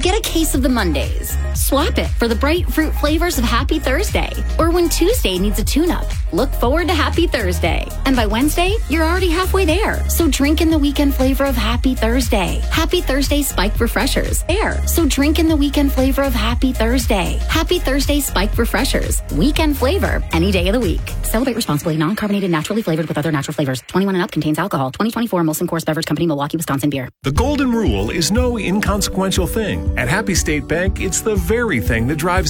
you get a case of the Mondays. Swap it for the bright fruit flavors of Happy Thursday. Or when Tuesday needs a tune-up, look forward to Happy Thursday. And by Wednesday, you're already halfway there. So drink in the weekend flavor of Happy Thursday. Happy Thursday Spiked Refreshers. So drink in the weekend flavor of Happy Thursday. Happy Thursday Spiked Refreshers. Weekend flavor any day of the week. Celebrate responsibly. Non-carbonated, naturally flavored with other natural flavors. 21 and up contains alcohol. 2024 Molson Coors Beverage Company, Milwaukee, Wisconsin beer. The golden rule is no inconsequential thing. At Happy State Bank, it's the very thing that drives